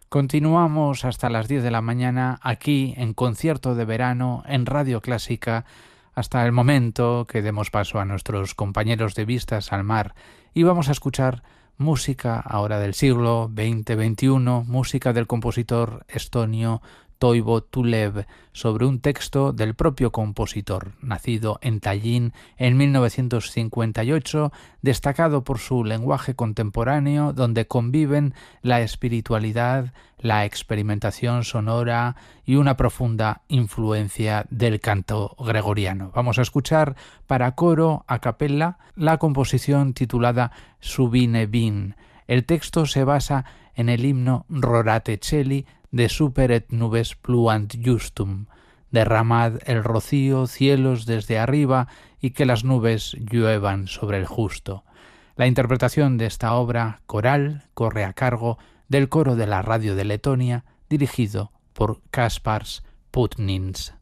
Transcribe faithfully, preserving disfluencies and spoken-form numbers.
Continuamos hasta las diez de la mañana aquí en Concierto de Verano en Radio Clásica hasta el momento que demos paso a nuestros compañeros de Vistas al Mar y vamos a escuchar música ahora del siglo veinte veintiuno, música del compositor estonio Toivo Tulev sobre un texto del propio compositor, nacido en Tallinn en mil novecientos cincuenta y ocho, destacado por su lenguaje contemporáneo donde conviven la espiritualidad, la experimentación sonora y una profunda influencia del canto gregoriano. Vamos a escuchar para coro a capella la composición titulada Subine Vin. El texto se basa en el himno Rorate Celi de Super et nubes pluant justum, derramad el rocío, cielos desde arriba, y que las nubes lluevan sobre el justo. La interpretación de esta obra coral corre a cargo del coro de la radio de Letonia, dirigido por Kaspars Putnins.